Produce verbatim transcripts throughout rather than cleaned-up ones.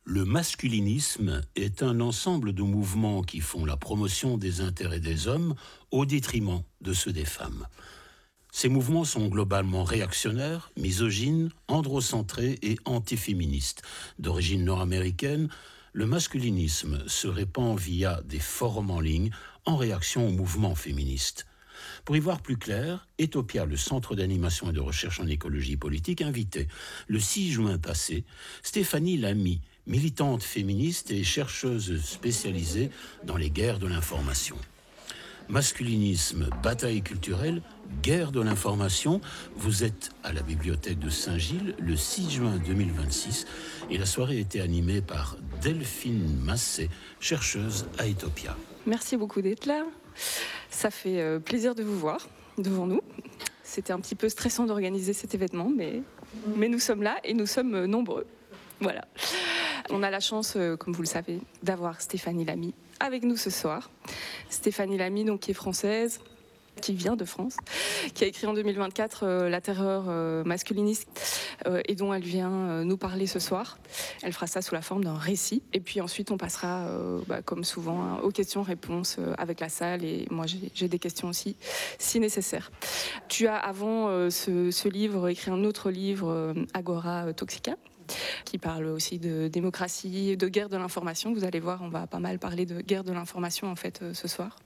Le masculinisme est un ensemble de mouvements qui font la promotion des intérêts des hommes au détriment de ceux des femmes. Ces mouvements sont globalement réactionnaires, misogynes, androcentrés et antiféministes. D'origine nord-américaine, le masculinisme se répand via des forums en ligne en réaction au mouvement féministe. Pour y voir plus clair, Etopia, le centre d'animation et de recherche en écologie politique, invitait le six juin passé Stéphanie Lamy, militante féministe et chercheuse spécialisée dans les guerres de l'information. Masculinisme, bataille culturelle, guerre de l'information. Vous êtes à la bibliothèque de Saint-Gilles le six juin deux mille vingt-six et la soirée a été animée par Delphine Massé, chercheuse à Etopia. Merci beaucoup d'être là. Ça fait euh, plaisir de vous voir devant nous. C'était un petit peu stressant d'organiser cet événement, mais, mais nous sommes là et nous sommes euh, nombreux. Voilà. On a la chance, euh, comme vous le savez, d'avoir Stéphanie Lamy avec nous ce soir. Stéphanie Lamy, donc, qui est française, qui vient de France, qui a écrit en deux mille vingt-quatre euh, La terreur euh, masculiniste euh, et dont elle vient euh, nous parler ce soir. Elle fera ça sous la forme d'un récit. Et puis ensuite, on passera, euh, bah, comme souvent, hein, aux questions-réponses euh, avec la salle. Et moi, j'ai, j'ai des questions aussi, si nécessaire. Tu as, avant euh, ce, ce livre, écrit un autre livre, euh, Agora Toxica, qui parle aussi de démocratie, de guerre de l'information. Vous allez voir, on va pas mal parler de guerre de l'information, en fait, euh, ce soir.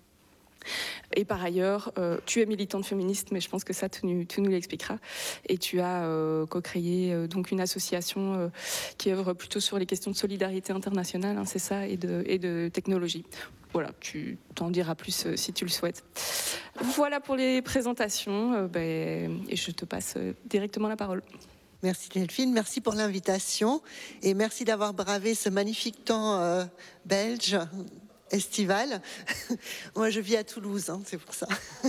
Et par ailleurs, euh, tu es militante féministe, mais je pense que ça, tu, tu nous l'expliqueras. Et tu as euh, co-créé euh, donc une association euh, qui œuvre plutôt sur les questions de solidarité internationale, hein, c'est ça, et de, et de technologie. Voilà, tu t'en diras plus euh, si tu le souhaites. Voilà pour les présentations, euh, ben, et je te passe euh, directement la parole. Merci Delphine, merci pour l'invitation et merci d'avoir bravé ce magnifique temps euh, belge. Estival. Moi, je vis à Toulouse, hein, c'est pour ça.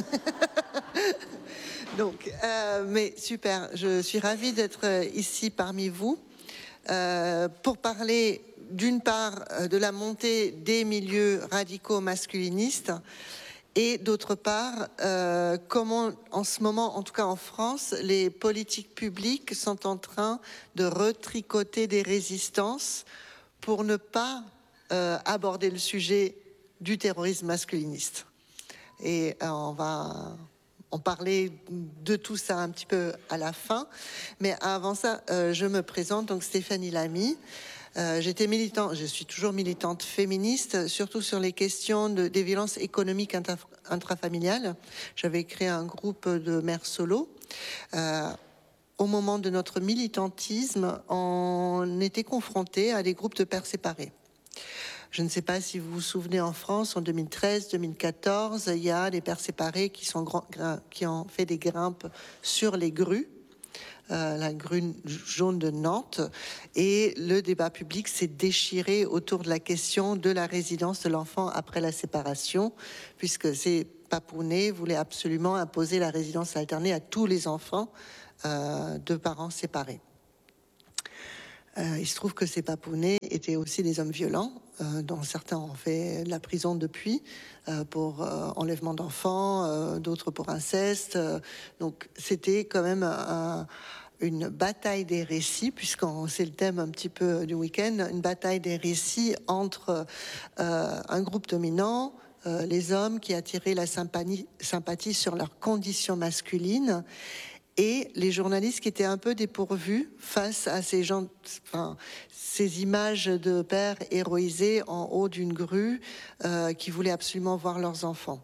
Donc, euh, mais super, je suis ravie d'être ici parmi vous euh, pour parler d'une part de la montée des milieux radicaux masculinistes et d'autre part, euh, comment en ce moment, en tout cas en France, les politiques publiques sont en train de retricoter des résistances pour ne pas Euh, aborder le sujet du terrorisme masculiniste. Et euh, on va en parler de tout ça un petit peu à la fin. Mais avant ça, euh, je me présente, donc Stéphanie Lamy. Euh, j'étais militante, je suis toujours militante féministe, surtout sur les questions de, des violences économiques intra, intrafamiliales. J'avais créé un groupe de mères solo. Euh, au moment de notre militantisme, on était confrontés à des groupes de pères séparés. Je ne sais pas si vous vous souvenez, en France, en deux mille treize deux mille quatorze, il y a des pères séparés qui, sont, qui ont fait des grimpes sur les grues, euh, la grue jaune de Nantes, et le débat public s'est déchiré autour de la question de la résidence de l'enfant après la séparation, puisque ces Papounais voulaient absolument imposer la résidence alternée à tous les enfants euh, de parents séparés. Euh, il se trouve que ces Papounais étaient aussi des hommes violents, euh, dont certains ont fait de la prison depuis, euh, pour euh, enlèvement d'enfants, euh, d'autres pour inceste. Euh, donc c'était quand même un, une bataille des récits, puisqu'on c'est le thème un petit peu du week-end, une bataille des récits entre euh, un groupe dominant, euh, les hommes qui attiraient la sympathie, sympathie sur leurs conditions masculines, et les journalistes qui étaient un peu dépourvus face à ces gens, enfin, ces images de pères héroïsés en haut d'une grue euh, qui voulaient absolument voir leurs enfants.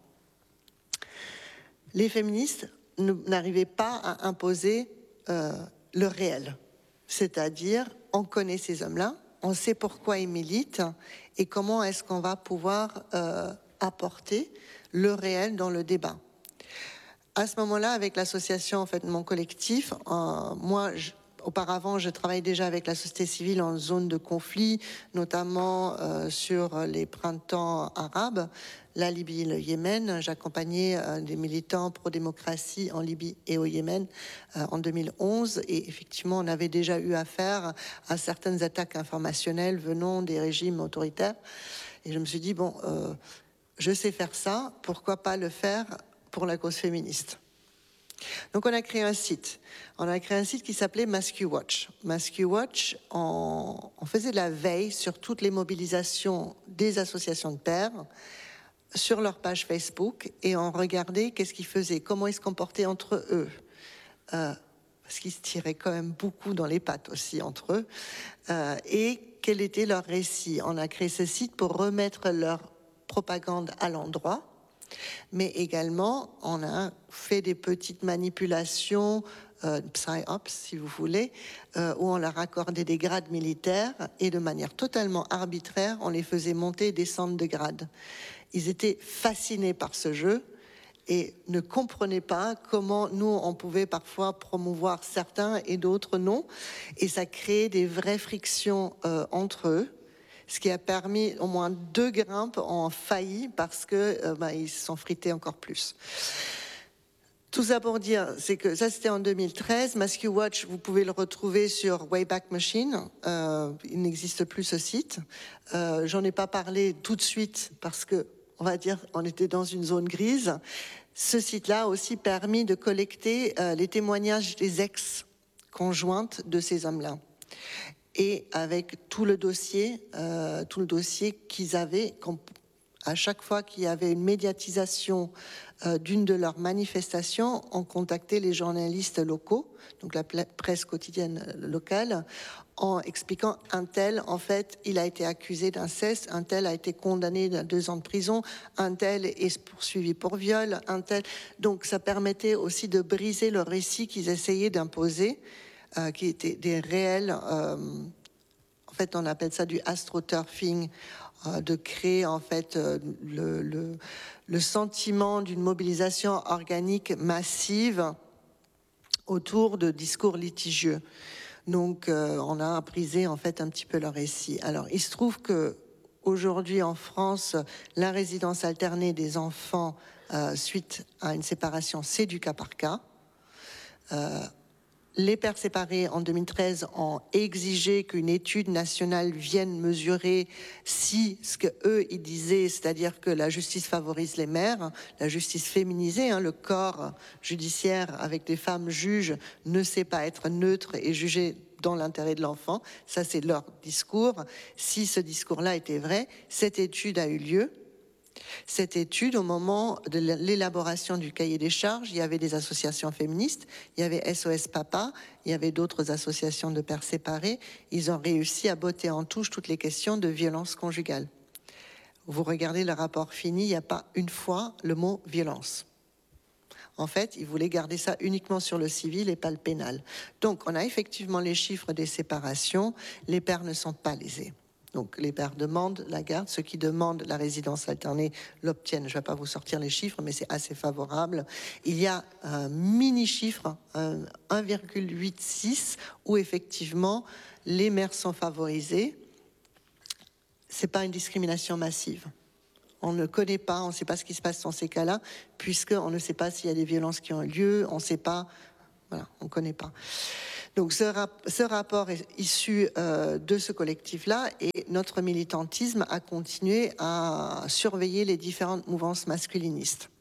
Les féministes n'arrivaient pas à imposer euh, le réel, c'est-à-dire on connaît ces hommes-là, on sait pourquoi ils militent et comment est-ce qu'on va pouvoir euh, apporter le réel dans le débat. À ce moment-là, avec l'association, en fait, mon collectif, euh, moi, je, auparavant, je travaillais déjà avec la société civile en zone de conflit, notamment euh, sur les printemps arabes, la Libye et le Yémen. J'accompagnais euh, des militants pro-démocratie en Libye et au Yémen euh, en deux mille onze. Et effectivement, on avait déjà eu affaire à certaines attaques informationnelles venant des régimes autoritaires. Et je me suis dit, bon, euh, je sais faire ça, pourquoi pas le faire pour la cause féministe. Donc on a créé un site. On a créé un site qui s'appelait MascuWatch. MascuWatch, on, on faisait de la veille sur toutes les mobilisations des associations de pères sur leur page Facebook et on regardait qu'est-ce qu'ils faisaient, comment ils se comportaient entre eux. Euh, parce qu'ils se tiraient quand même beaucoup dans les pattes aussi entre eux. Euh, et quel était leur récit. On a créé ce site pour remettre leur propagande à l'endroit. Mais également, on a fait des petites manipulations, euh, psy-ops si vous voulez, euh, où on leur accordait des grades militaires et de manière totalement arbitraire, on les faisait monter et descendre de grade. Ils étaient fascinés par ce jeu et ne comprenaient pas comment nous, on pouvait parfois promouvoir certains et d'autres non. Et ça créait des vraies frictions euh, entre eux. Ce qui a permis, au moins deux grimpes ont failli parce que euh, bah, ils se sont frités encore plus. Tout ça pour dire, c'est que ça c'était en deux mille treize. MascuWatch, vous pouvez le retrouver sur Wayback Machine. Euh, il n'existe plus ce site. Euh, j'en ai pas parlé tout de suite parce que, on va dire, on était dans une zone grise. Ce site-là a aussi permis de collecter euh, les témoignages des ex-conjointes de ces hommes-là. Et avec tout le dossier, euh, tout le dossier qu'ils avaient, à chaque fois qu'il y avait une médiatisation euh, d'une de leurs manifestations, on contactait les journalistes locaux, donc la presse quotidienne locale, en expliquant un tel, en fait, il a été accusé d'inceste, un tel a été condamné à deux ans de prison, un tel est poursuivi pour viol, un tel. Donc ça permettait aussi de briser le récit qu'ils essayaient d'imposer. Euh, qui étaient des réels, euh, en fait on appelle ça du astroturfing, euh, de créer en fait euh, le, le, le sentiment d'une mobilisation organique massive autour de discours litigieux. Donc euh, on a brisé en fait un petit peu leur récit. Alors il se trouve que aujourd'hui en France, la résidence alternée des enfants euh, suite à une séparation, c'est du cas par cas. Euh, Les pères séparés en deux mille treize ont exigé qu'une étude nationale vienne mesurer si ce que eux ils disaient, c'est-à-dire que la justice favorise les mères, la justice féminisée, hein, le corps judiciaire avec des femmes juges ne sait pas être neutre et juger dans l'intérêt de l'enfant. Ça, c'est leur discours. Si ce discours-là était vrai, cette étude a eu lieu. Cette étude, au moment de l'élaboration du cahier des charges, il y avait des associations féministes, il y avait S O S Papa, il y avait d'autres associations de pères séparés. Ils ont réussi à botter en touche toutes les questions de violence conjugale. Vous regardez le rapport fini, il n'y a pas une fois le mot violence. En fait, ils voulaient garder ça uniquement sur le civil et pas le pénal. Donc, on a effectivement les chiffres des séparations. Les pères ne sont pas lésés. Donc les pères demandent la garde, ceux qui demandent la résidence alternée l'obtiennent. Je ne vais pas vous sortir les chiffres, mais c'est assez favorable. Il y a un mini-chiffre, un virgule quatre-vingt-six, où effectivement les mères sont favorisées. Ce n'est pas une discrimination massive. On ne connaît pas, on ne sait pas ce qui se passe dans ces cas-là, puisqu'on ne sait pas s'il y a des violences qui ont eu lieu, on ne sait pas, voilà, on ne connaît pas. Donc ce, rap- ce rapport est issu euh, de ce collectif-là et notre militantisme a continué à surveiller les différentes mouvances masculinistes.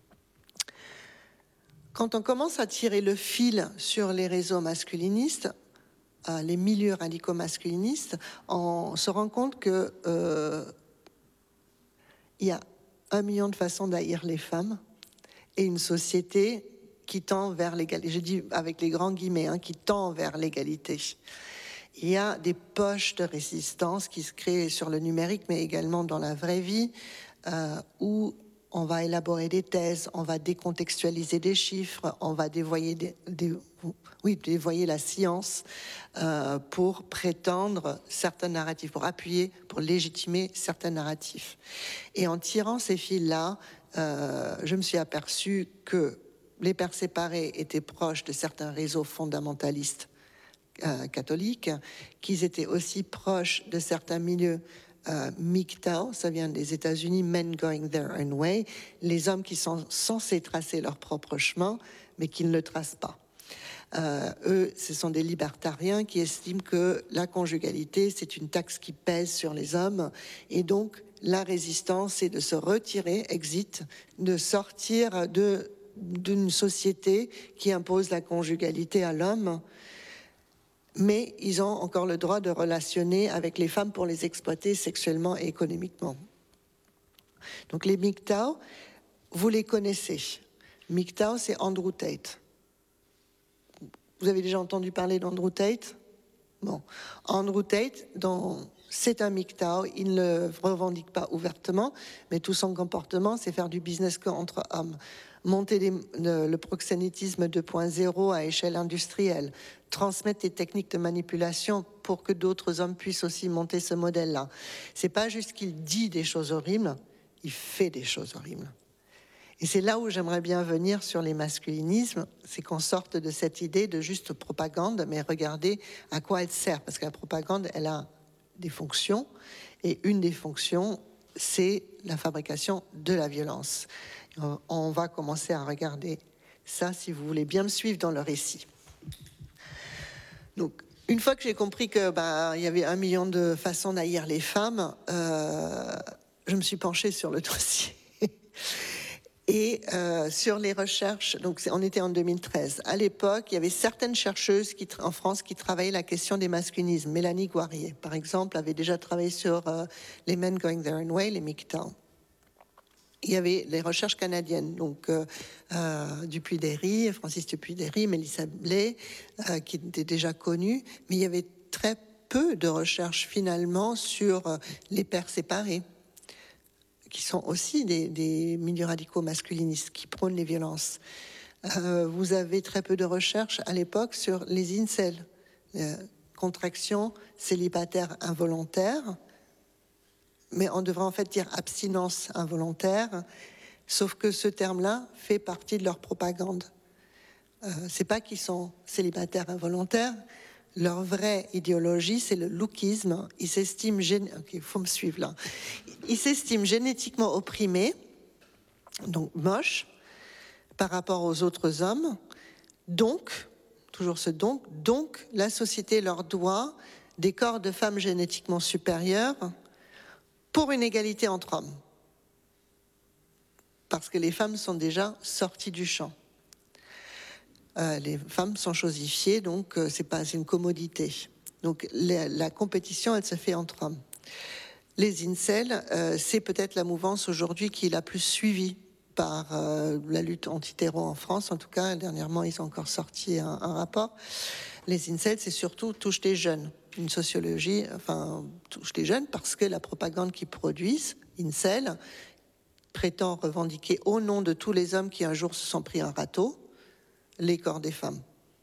Quand on commence à tirer le fil sur les réseaux masculinistes, euh, les milieux radicaux masculinistes, on se rend compte que euh, il y a un million de façons d'haïr les femmes et une société qui tend vers l'égalité, je dis avec les grands guillemets, hein, qui tend vers l'égalité. Il y a des poches de résistance qui se créent sur le numérique, mais également dans la vraie vie, euh, où on va élaborer des thèses, on va décontextualiser des chiffres, on va dévoyer, des, des, oui, dévoyer la science euh, pour prétendre certains narratifs, pour appuyer, pour légitimer certains narratifs. Et en tirant ces fils-là, euh, je me suis aperçue que les pères séparés étaient proches de certains réseaux fondamentalistes euh, catholiques, qu'ils étaient aussi proches de certains milieux euh, M G T O W, ça vient des États-Unis, Men Going Their Own Way, les hommes qui sont censés tracer leur propre chemin, mais qui ne le tracent pas. Euh, eux, ce sont des libertariens qui estiment que la conjugalité, c'est une taxe qui pèse sur les hommes, et donc la résistance, c'est de se retirer, exit, de sortir de d'une société qui impose la conjugalité à l'homme, mais ils ont encore le droit de relationner avec les femmes pour les exploiter sexuellement et économiquement. Donc les M G T O W, vous les connaissez. M G T O W, c'est Andrew Tate. Vous avez déjà entendu parler d'Andrew Tate? Bon, Andrew Tate, dans... c'est un M G T O W, il ne le revendique pas ouvertement, mais tout son comportement, c'est faire du business qu'entre hommes. Monter les, le, le proxénétisme deux point zéro à échelle industrielle, transmettre des techniques de manipulation pour que d'autres hommes puissent aussi monter ce modèle-là. C'est pas juste qu'il dit des choses horribles, il fait des choses horribles. Et c'est là où j'aimerais bien venir sur les masculinismes, c'est qu'on sorte de cette idée de juste propagande, mais regardez à quoi elle sert, parce que la propagande, elle a des fonctions, et une des fonctions, c'est la fabrication de la violence. On va commencer à regarder ça, si vous voulez bien me suivre dans le récit. Donc, une fois que j'ai compris que bah, il y avait un million de façons d'haïr les femmes, euh, je me suis penchée sur le dossier. Et euh, sur les recherches, donc on était en deux mille treize. À l'époque, il y avait certaines chercheuses qui, en France qui travaillaient la question des masculinismes. Mélanie Guarier, par exemple, avait déjà travaillé sur euh, les Men Going Their Own Way, les M G T O W. Il y avait les recherches canadiennes, donc euh, euh, Dupuy-Derry, Francis Dupuy-Derry, Mélissa Blais, euh, qui étaient déjà connues, mais il y avait très peu de recherches finalement sur euh, les pères séparés, qui sont aussi des, des milieux radicaux masculinistes qui prônent les violences. Euh, vous avez très peu de recherches à l'époque sur les incels, euh, contraction célibataire involontaire, mais on devrait en fait dire abstinence involontaire, sauf que ce terme-là fait partie de leur propagande. Euh, c'est pas qu'ils sont célibataires involontaires, leur vraie idéologie, c'est le lookisme. Ils s'estiment gén... okay, faut me suivre là. Ils s'estiment génétiquement opprimés, donc moches, par rapport aux autres hommes. Donc, toujours ce donc, donc la société leur doit des corps de femmes génétiquement supérieurs pour une égalité entre hommes. Parce que les femmes sont déjà sorties du champ. Euh, les femmes sont chosifiées, donc euh, c'est pas c'est une commodité. Donc la, la compétition, elle se fait entre hommes. Les incels, euh, c'est peut-être la mouvance aujourd'hui qui est la plus suivie par euh, la lutte anti-terreau en France. En tout cas, dernièrement, ils ont encore sorti un, un rapport. Les incels, c'est surtout touche des jeunes. Une sociologie, enfin, touche des jeunes parce que la propagande qu'ils produisent, incel, prétend revendiquer au nom de tous les hommes qui un jour se sont pris un râteau, les corps des femmes.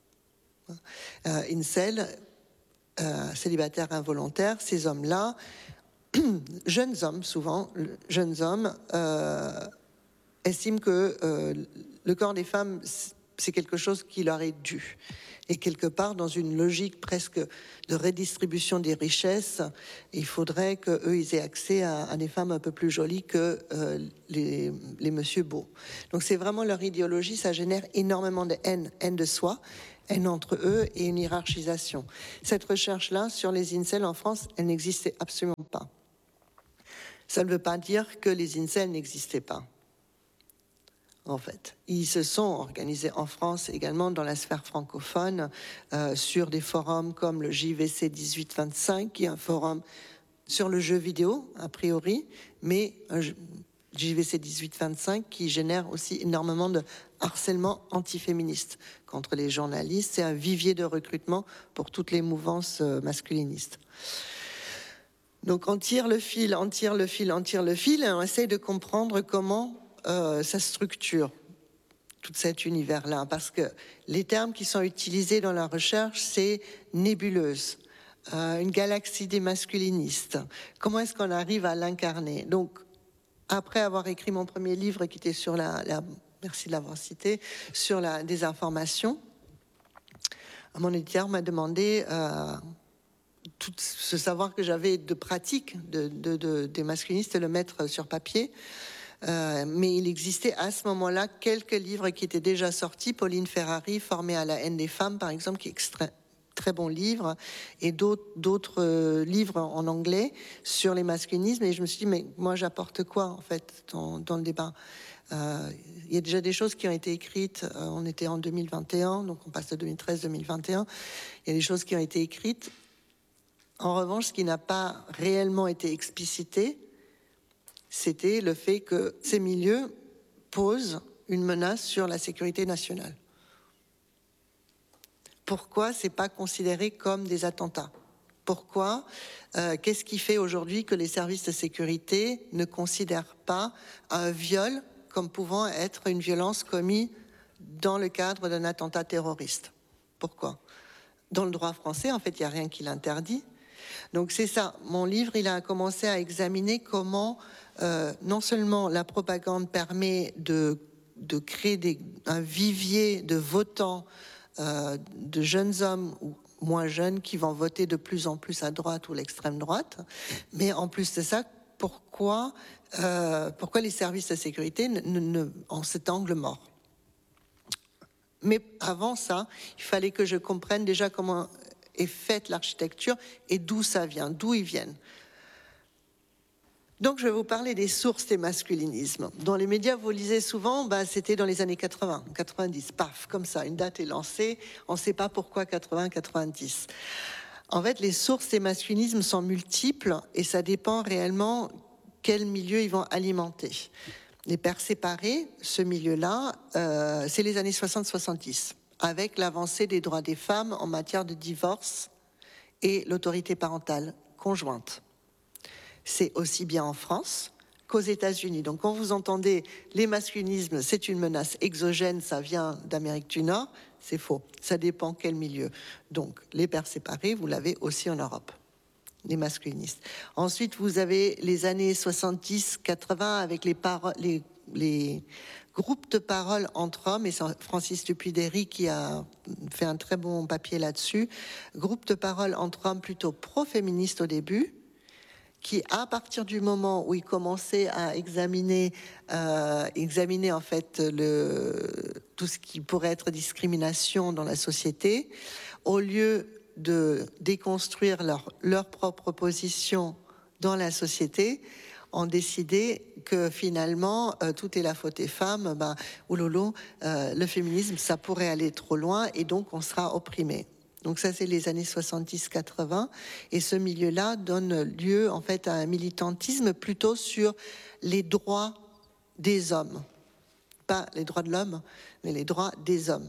Euh, incel, euh, célibataire involontaire, ces hommes-là, jeunes hommes souvent, jeunes hommes, euh, estiment que euh, le corps des femmes, c'est quelque chose qui leur est dû. Et quelque part, dans une logique presque de redistribution des richesses, il faudrait qu'eux, ils aient accès à, à des femmes un peu plus jolies que euh, les, les monsieur beaux. Donc c'est vraiment leur idéologie, ça génère énormément de haine, haine de soi, haine entre eux et une hiérarchisation. Cette recherche-là sur les incels en France, elle n'existait absolument pas. Ça ne veut pas dire que les incels n'existaient pas. En fait, ils se sont organisés en France également dans la sphère francophone euh, sur des forums comme le J V C dix-huit vingt-cinq, qui est un forum sur le jeu vidéo a priori, mais un J V C dix-huit vingt-cinq qui génère aussi énormément de harcèlement antiféministe contre les journalistes. C'est un vivier de recrutement pour toutes les mouvances euh, masculinistes. Donc on tire le fil, on tire le fil, on tire le fil, et on essaye de comprendre comment Euh, ça structure tout cet univers-là, parce que les termes qui sont utilisés dans la recherche, c'est nébuleuse, euh, une galaxie des masculinistes. Comment est-ce qu'on arrive à l'incarner? Donc, après avoir écrit mon premier livre qui était sur la, la merci de l'avoir cité, sur la désinformation, mon éditeur m'a demandé euh, tout ce savoir que j'avais de pratique de, de, de, des masculinistes, le mettre sur papier. Euh, mais il existait à ce moment-là quelques livres qui étaient déjà sortis. Pauline Ferrari, Formée à la haine des femmes, par exemple, qui est extra- très bons livres et d'autres, d'autres euh, livres en anglais sur les masculinismes. Et je me suis dit, mais moi, j'apporte quoi, en fait, dans, dans le débat ? Euh, il y a déjà des choses qui ont été écrites. Euh, on était en deux mille vingt et un, donc on passe de deux mille treize à deux mille vingt et un. Il y a des choses qui ont été écrites. En revanche, ce qui n'a pas réellement été explicité, c'était le fait que ces milieux posent une menace sur la sécurité nationale. Pourquoi c'est pas considéré comme des attentats ? Pourquoi euh, Qu'est-ce qui fait aujourd'hui que les services de sécurité ne considèrent pas un viol comme pouvant être une violence commise dans le cadre d'un attentat terroriste ? Pourquoi ? Dans le droit français, en fait, il n'y a rien qui l'interdit. Donc c'est ça, mon livre, il a commencé à examiner comment euh, non seulement la propagande permet de, de créer des, un vivier de votants, euh, de jeunes hommes ou moins jeunes qui vont voter de plus en plus à droite ou l'extrême droite, mais en plus de ça, pourquoi, euh, pourquoi les services de sécurité ne, ne, en cet angle mort ? Mais avant ça, il fallait que je comprenne déjà comment est faite l'architecture et d'où ça vient, d'où ils viennent. Donc je vais vous parler des sources des masculinismes. Dans les médias, vous lisez souvent, bah, c'était dans les années quatre-vingts, quatre-vingt-dix, paf, comme ça, une date est lancée, on ne sait pas pourquoi quatre-vingts, quatre-vingt-dix. En fait, les sources des masculinismes sont multiples et ça dépend réellement quel milieu ils vont alimenter. Les pères séparés, ce milieu-là, euh, c'est les années soixante soixante-dix, avec l'avancée des droits des femmes en matière de divorce et l'autorité parentale conjointe. C'est aussi bien en France qu'aux États-Unis. Donc quand vous entendez les masculinismes, c'est une menace exogène, ça vient d'Amérique du Nord, c'est faux. Ça dépend quel milieu. Donc les pères séparés, vous l'avez aussi en Europe, les masculinistes. Ensuite, vous avez les années soixante-dix quatre-vingts avec les, paro- les, les groupes de parole entre hommes, et c'est Francis Dupuy-Derry qui a fait un très bon papier là-dessus, groupes de parole entre hommes plutôt pro-féministes au début, qui, à partir du moment où ils commençaient à examiner, euh, examiner en fait le, tout ce qui pourrait être discrimination dans la société, au lieu de déconstruire leur, leur propre position dans la société, ont décidé que finalement, euh, tout est la faute des femmes, ben, oulolo, euh, le féminisme, ça pourrait aller trop loin et donc on sera opprimé. Donc ça, c'est les années soixante-dix quatre-vingts. Et ce milieu-là donne lieu, en fait, à un militantisme plutôt sur les droits des hommes. Pas les droits de l'homme, mais les droits des hommes.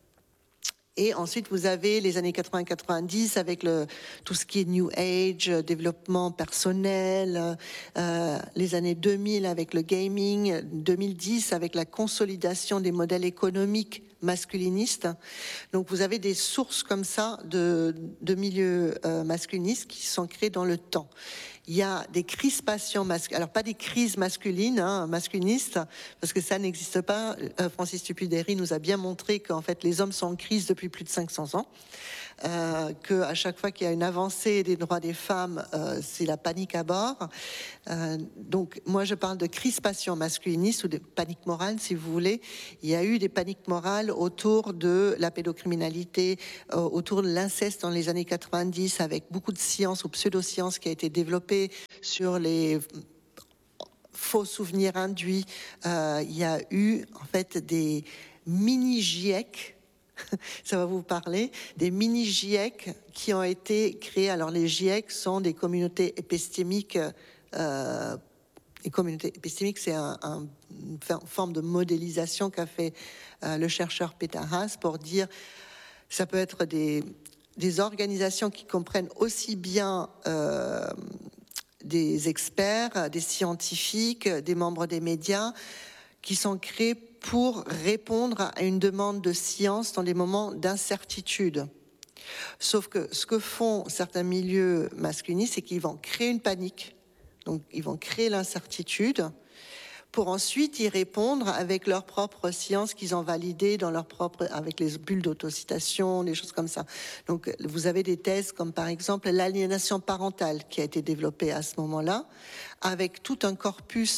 Et ensuite, vous avez les années quatre-vingts quatre-vingt-dix avec le, tout ce qui est New Age, développement personnel, euh, les années deux mille avec le gaming, deux mille dix avec la consolidation des modèles économiques masculinistes. Donc vous avez des sources comme ça de, de milieux euh, masculinistes qui sont créés dans le temps. Il y a des crispations masculines, alors pas des crises masculines, hein, masculinistes, parce que ça n'existe pas. Euh, Francis Dupuy-Derry nous a bien montré qu'en fait les hommes sont en crise depuis plus de cinq cents ans, euh, qu'à chaque fois qu'il y a une avancée des droits des femmes, euh, c'est la panique à bord. Euh, donc moi je parle de crispation masculiniste ou de panique morale si vous voulez. Il y a eu des paniques morales autour de la pédocriminalité, euh, autour de l'inceste dans les années quatre-vingt-dix, avec beaucoup de science ou pseudo-science qui a été développée sur les faux souvenirs induits. Euh, il y a eu en fait des mini-GIEC, ça va vous parler, des mini-GIEC qui ont été créés. Alors les GIEC sont des communautés épistémiques. Euh, les communautés épistémiques, c'est un, un, une forme de modélisation qu'a fait euh, le chercheur Peter Haas pour dire ça peut être des, des organisations qui comprennent aussi bien euh, des experts, des scientifiques, des membres des médias, qui sont créés pour répondre à une demande de science dans des moments d'incertitude. Sauf que ce que font certains milieux masculinistes, c'est qu'ils vont créer une panique, donc ils vont créer l'incertitude, pour ensuite y répondre avec leur propre science qu'ils ont validée dans leur propre, avec les bulles d'autocitation, des choses comme ça. Donc, vous avez des thèses comme par exemple l'aliénation parentale qui a été développée à ce moment-là, avec tout un corpus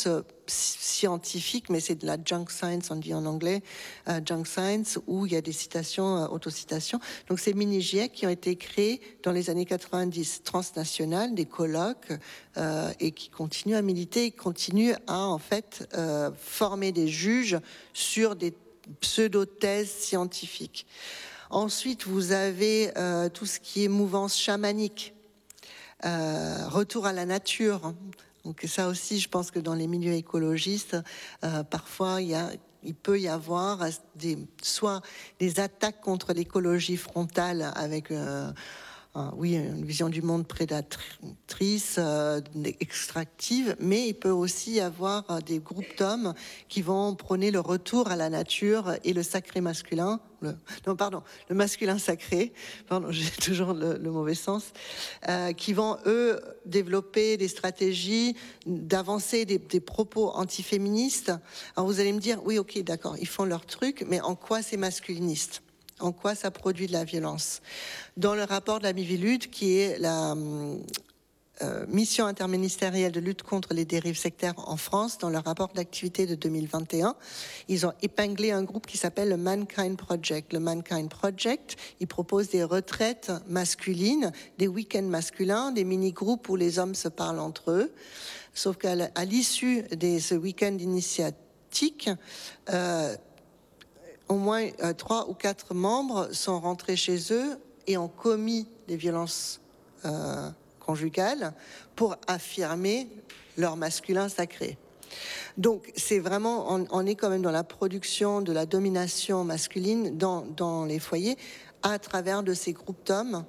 scientifique, mais c'est de la junk science, on dit en anglais, euh, junk science, où il y a des citations, euh, autocitations. Donc ces mini-GIEC qui ont été créés dans les années quatre-vingt-dix, transnationales, des colloques, euh, et qui continuent à militer, et continuent à en fait euh, former des juges sur des pseudo-thèses scientifiques. Ensuite, vous avez euh, tout ce qui est mouvance chamanique, euh, retour à la nature. Donc ça aussi, je pense que dans les milieux écologistes, euh, parfois il y a, il peut y avoir des, soit des attaques contre l'écologie frontale avec euh, euh, oui, une vision du monde prédatrice, euh, extractive, mais il peut aussi y avoir euh, des groupes d'hommes qui vont prôner le retour à la nature et le sacré masculin. Le, non, pardon, le masculin sacré, pardon, j'ai toujours le, le mauvais sens, euh, qui vont, eux, développer des stratégies d'avancer des, des propos antiféministes. Alors vous allez me dire, oui, ok, d'accord, ils font leur truc, mais en quoi c'est masculiniste ? En quoi ça produit de la violence? Dans le rapport de la Miviludes, qui est la euh, mission interministérielle de lutte contre les dérives sectaires en France, dans leur rapport d'activité de deux mille vingt et un, ils ont épinglé un groupe qui s'appelle le Mankind Project. Le Mankind Project, il propose des retraites masculines, des week-ends masculins, des mini-groupes où les hommes se parlent entre eux. Sauf qu'à l'issue de ce week-end initiatique, euh, au moins euh, trois ou quatre membres sont rentrés chez eux et ont commis des violences euh, conjugales pour affirmer leur masculin sacré. Donc c'est vraiment, on, on est quand même dans la production de la domination masculine dans, dans les foyers à travers de ces groupes d'hommes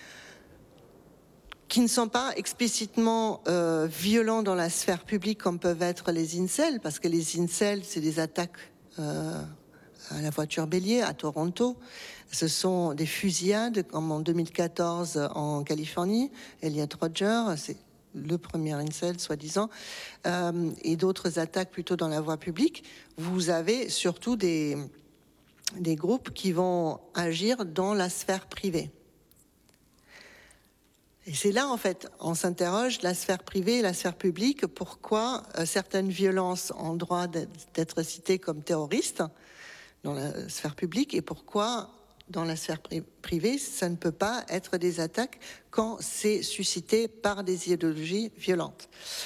qui ne sont pas explicitement euh, violents dans la sphère publique comme peuvent être les incels, parce que les incels, c'est des attaques euh, à la voiture bélier à Toronto. Ce sont des fusillades, comme en deux mille quatorze en Californie. Elliot Rodger, c'est le premier incel, soi-disant, euh, et d'autres attaques plutôt dans la voie publique. Vous avez surtout des, des groupes qui vont agir dans la sphère privée. Et c'est là, en fait, on s'interroge, la sphère privée et la sphère publique, pourquoi euh, certaines violences ont droit d'être citées comme terroristes dans la sphère publique, et pourquoi dans la sphère privée ça ne peut pas être des attaques quand c'est suscité par des idéologies violentes.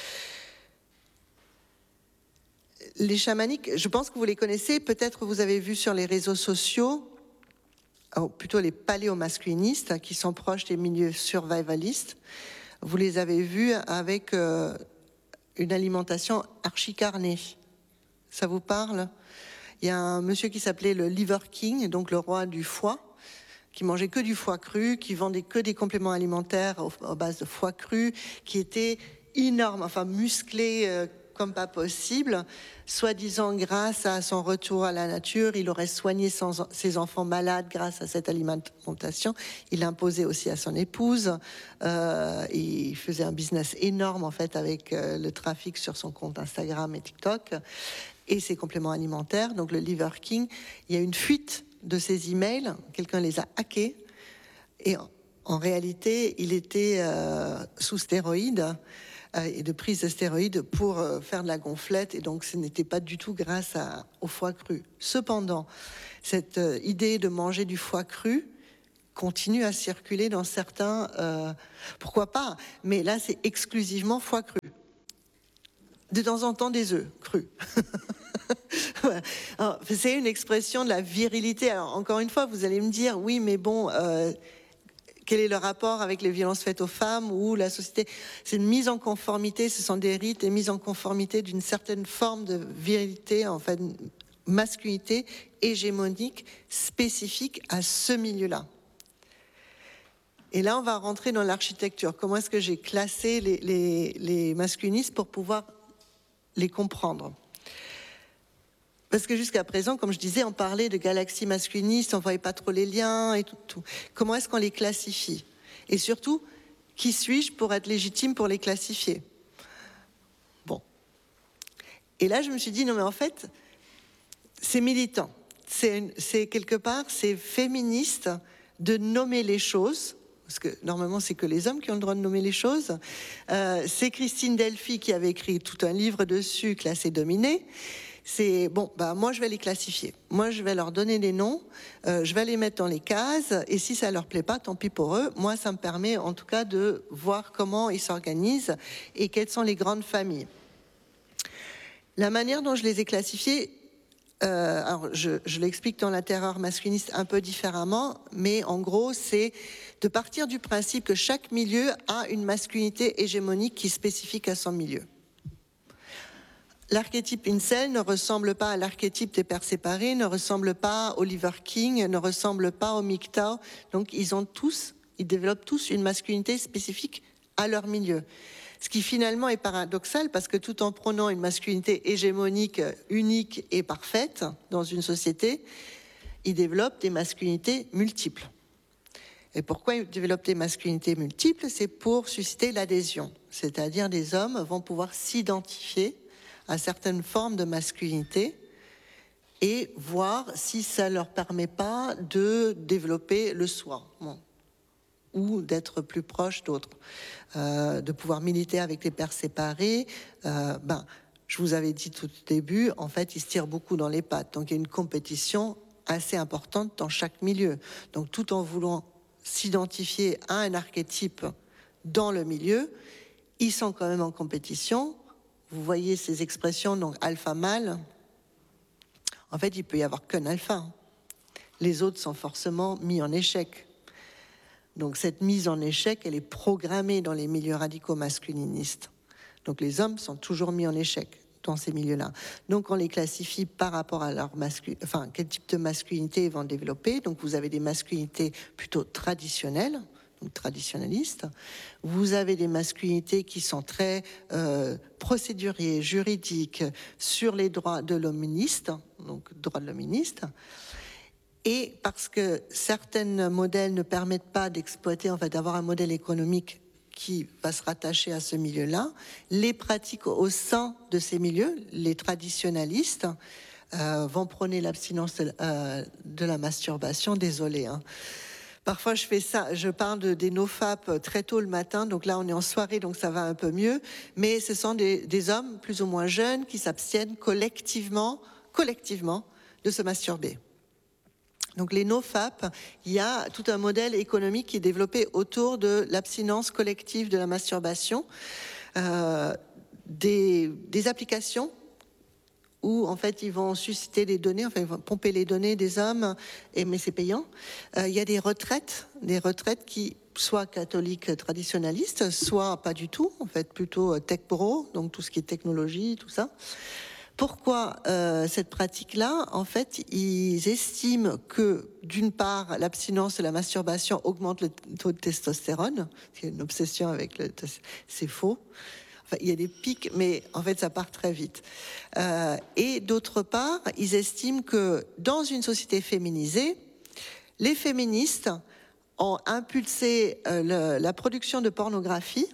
Les chamaniques, je pense que vous les connaissez, peut-être vous avez vu sur les réseaux sociaux, ou plutôt les paléomasculinistes qui sont proches des milieux survivalistes. Vous les avez vus avec euh, une alimentation archi-carnée. Ça vous parle ? Il y a un monsieur qui s'appelait le Liver King, donc le roi du foie, qui mangeait que du foie cru, qui vendait que des compléments alimentaires à base de foie cru, qui était énorme, enfin musclé euh, comme pas possible. Soi-disant, grâce à son retour à la nature, il aurait soigné son, ses enfants malades grâce à cette alimentation. Il l'imposait aussi à son épouse. Euh, il faisait un business énorme en fait avec euh, le trafic sur son compte Instagram et TikTok et ses compléments alimentaires. Donc le Liver King, il y a une fuite de ses emails, quelqu'un les a hackés, et en, en réalité, il était euh, sous stéroïdes euh, et de prise de stéroïdes pour euh, faire de la gonflette, et donc ce n'était pas du tout grâce à, au foie cru. Cependant, cette euh, idée de manger du foie cru continue à circuler dans certains... Euh, pourquoi pas? Mais là, c'est exclusivement foie cru. De temps en temps, des œufs crus. C'est une expression de la virilité. Alors, encore une fois, vous allez me dire, oui, mais bon, euh, quel est le rapport avec les violences faites aux femmes ou la société? C'est une mise en conformité, ce sont des rites et mise en conformité d'une certaine forme de virilité, en fait, masculinité hégémonique spécifique à ce milieu-là. Et là, on va rentrer dans l'architecture. Comment est-ce que j'ai classé les, les, les masculinistes pour pouvoir les comprendre? Parce que jusqu'à présent, comme je disais, on parlait de galaxies masculinistes, on ne voyait pas trop les liens et tout. tout. Comment est-ce qu'on les classifie? Et surtout, qui suis-je pour être légitime pour les classifier? Bon. Et là, je me suis dit, non mais en fait, c'est militant. C'est, c'est quelque part, c'est féministe de nommer les choses. parce que normalement c'est que les hommes qui ont le droit de nommer les choses. Euh, c'est Christine Delphi qui avait écrit tout un livre dessus, Classé dominé. C'est bon, bah moi je vais les classifier. Moi je vais leur donner des noms, euh, je vais les mettre dans les cases, et si ça leur plaît pas, tant pis pour eux. Moi ça me permet en tout cas de voir comment ils s'organisent et quelles sont les grandes familles. La manière dont je les ai classifiés, euh, alors je, je l'explique dans la terreur masculiniste un peu différemment, mais en gros c'est de partir du principe que chaque milieu a une masculinité hégémonique qui est spécifique à son milieu. L'archétype incel ne ressemble pas à l'archétype des pères séparés, ne ressemble pas à Oliver King, ne ressemble pas au M G T O W. Donc ils ont tous, ils développent tous une masculinité spécifique à leur milieu. Ce qui finalement est paradoxal parce que tout en prenant une masculinité hégémonique, unique et parfaite dans une société, ils développent des masculinités multiples. Et pourquoi ils développent des masculinités multiples? C'est pour susciter l'adhésion. C'est-à-dire des hommes vont pouvoir s'identifier à certaines formes de masculinité et voir si ça leur permet pas de développer le soi, bon, ou d'être plus proche d'autres, euh, de pouvoir militer avec les pères séparés. Euh, ben, je vous avais dit tout au début, en fait, ils se tirent beaucoup dans les pattes. Donc il y a une compétition assez importante dans chaque milieu. Donc tout en voulant s'identifier à un archétype dans le milieu, ils sont quand même en compétition. Vous voyez ces expressions, donc alpha-mâle. En fait, il peut y avoir qu'un alpha. Les autres sont forcément mis en échec. Donc cette mise en échec, elle est programmée dans les milieux radicaux masculinistes. Donc les hommes sont toujours mis en échec dans ces milieux-là. Donc on les classifie par rapport à leur masculinité, enfin quel type de masculinité ils vont développer. Donc vous avez des masculinités plutôt traditionnelles, donc traditionnalistes. Vous avez des masculinités qui sont très euh, procéduriers, juridiques, sur les droits de l'hoministe, donc droits de l'hoministe. Et parce que certains modèles ne permettent pas d'exploiter, en fait, d'avoir un modèle économique qui va se rattacher à ce milieu-là, les pratiques au sein de ces milieux, les traditionalistes, euh, vont prôner l'abstinence de, euh, de la masturbation. Désolé, hein. Parfois, je fais ça, je parle de, des nofap très tôt le matin, donc là, on est en soirée, donc ça va un peu mieux. Mais ce sont des, des hommes plus ou moins jeunes qui s'abstiennent collectivement, collectivement de se masturber. Donc les nofap, il y a tout un modèle économique qui est développé autour de l'abstinence collective de la masturbation, euh, des, des applications où en fait ils vont susciter des données, enfin ils vont pomper les données des hommes, et, mais c'est payant. Euh, il y a des retraites, des retraites qui soit catholiques traditionnalistes, soit pas du tout, en fait plutôt tech pro, donc tout ce qui est technologie, tout ça. Pourquoi euh, cette pratique-là? En fait, ils estiment que, d'une part, l'abstinence de la masturbation augmente le taux de testostérone. C'est une obsession avec le... C'est faux. Enfin, il y a des pics, mais en fait, ça part très vite. Euh, et d'autre part, ils estiment que, dans une société féminisée, les féministes ont impulsé euh, le, la production de pornographie.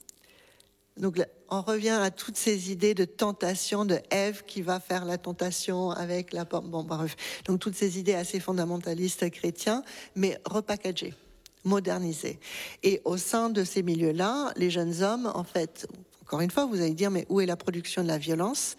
Donc, on revient à toutes ces idées de tentation, de Ève qui va faire la tentation avec la... Bon, bref. Donc, toutes ces idées assez fondamentalistes chrétiens, mais repackagées, modernisées. Et au sein de ces milieux-là, les jeunes hommes, en fait, encore une fois, vous allez dire, mais où est la production de la violence?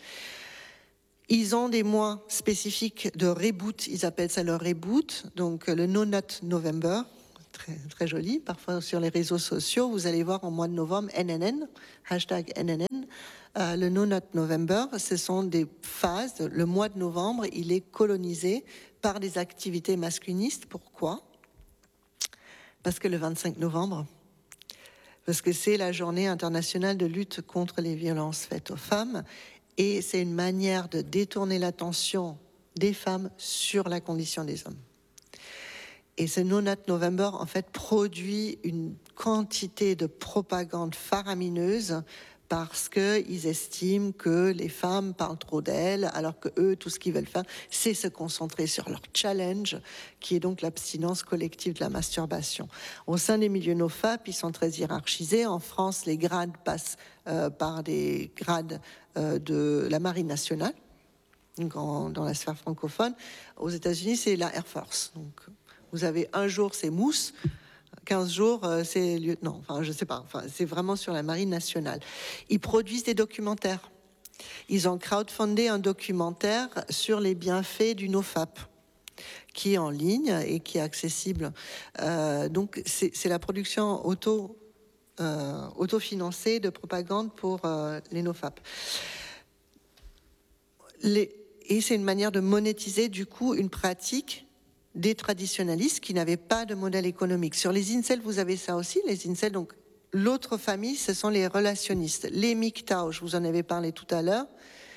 Ils ont des mois spécifiques de reboot, ils appellent ça leur reboot, donc le No Nut November. Très, très joli. Parfois sur les réseaux sociaux, vous allez voir en mois de novembre N N N, hashtag N N N. Euh, le No Nut November, ce sont des phases. Le mois de novembre, il est colonisé par des activités masculinistes. Pourquoi? Parce que le vingt-cinq novembre, parce que c'est la journée internationale de lutte contre les violences faites aux femmes, et c'est une manière de détourner l'attention des femmes sur la condition des hommes. Et ce No Nut November, en fait, produit une quantité de propagande faramineuse parce qu'ils estiment que les femmes parlent trop d'elles, alors que eux, tout ce qu'ils veulent faire, c'est se concentrer sur leur challenge, qui est donc l'abstinence collective de la masturbation. Au sein des milieux nofap, ils sont très hiérarchisés. En France, les grades passent euh, par des grades euh, de la Marine nationale, donc en, dans la sphère francophone. Aux États-Unis, c'est la Air Force. Donc, vous avez un jour, c'est mousse. quinze jours, euh, c'est lieutenant. Enfin, je sais pas. Enfin, c'est vraiment sur la Marine nationale. Ils produisent des documentaires. Ils ont crowdfundé un documentaire sur les bienfaits du NoFap, qui est en ligne et qui est accessible. Euh, donc, c'est, c'est la production auto, euh, autofinancée de propagande pour euh, les NoFap. Les, et c'est une manière de monétiser, du coup, une pratique des traditionalistes qui n'avaient pas de modèle économique. Sur les incels, vous avez ça aussi. Les incels, donc, l'autre famille, ce sont les relationnistes. Les M G T O W, je vous en avais parlé tout à l'heure.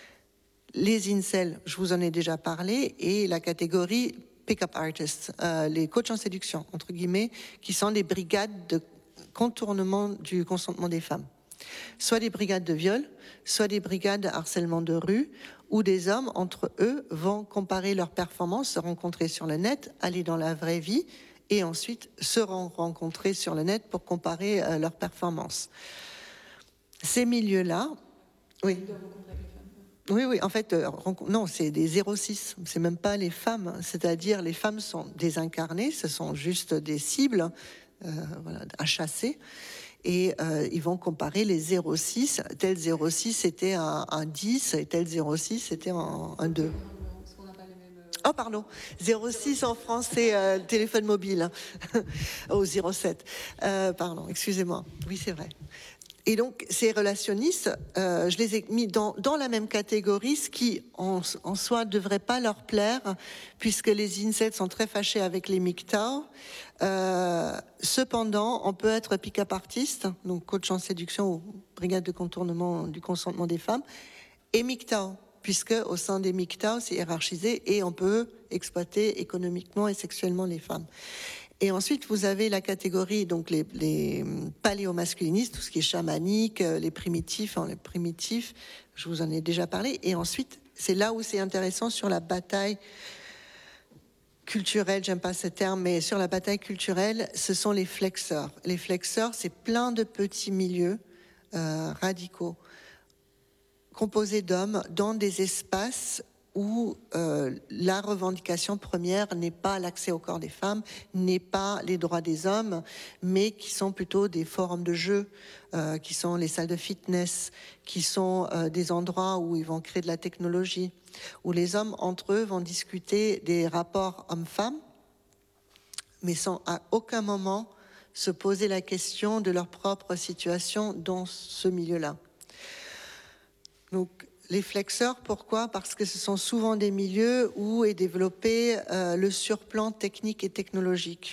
Les incels, je vous en ai déjà parlé. Et la catégorie pick-up artists, euh, les coachs en séduction, entre guillemets, qui sont des brigades de contournement du consentement des femmes. Soit des brigades de viol, soit des brigades de harcèlement de rue, où des hommes, entre eux, vont comparer leurs performances, se rencontrer sur le net, aller dans la vraie vie, et ensuite se rencontrer sur le net pour comparer euh, leurs performances. Ces milieux-là... Oui. Oui, oui, en fait, euh, non, c'est des zéro six, c'est même pas les femmes, c'est-à-dire les femmes sont désincarnées, ce sont juste des cibles euh, voilà, à chasser. Et euh, ils vont comparer les zéro six. Tel zéro six c'était un, un dix et tel zéro six c'était un, un deux. Oh, pardon. zéro six en France, c'est euh, le téléphone mobile. Au zéro sept. Euh, pardon, excusez-moi. Oui, c'est vrai. Et donc, ces relationnistes, euh, je les ai mis dans, dans la même catégorie, ce qui, en, en soi, ne devrait pas leur plaire, puisque les incels sont très fâchés avec les M G T O W. Euh, cependant, on peut être pick-up artiste, donc coach en séduction ou brigade de contournement du consentement des femmes, et M G T O W, puisque au sein des M G T O W, c'est hiérarchisé et on peut exploiter économiquement et sexuellement les femmes. Et ensuite, vous avez la catégorie, donc les, les paléomasculinistes, tout ce qui est chamanique, les primitifs, hein, les primitifs, je vous en ai déjà parlé. Et ensuite, c'est là où c'est intéressant sur la bataille culturelle, j'aime pas ce terme, mais sur la bataille culturelle, ce sont les flexeurs. Les flexeurs, c'est plein de petits milieux euh, radicaux, composés d'hommes dans des espaces où euh, la revendication première n'est pas l'accès au corps des femmes, n'est pas les droits des hommes, mais qui sont plutôt des forums de jeu, euh, qui sont les salles de fitness, qui sont euh, des endroits où ils vont créer de la technologie, où les hommes entre eux vont discuter des rapports hommes-femmes, mais sans à aucun moment se poser la question de leur propre situation dans ce milieu-là. Donc, les flexeurs, pourquoi ? Parce que ce sont souvent des milieux où est développé euh, le surplan technique et technologique.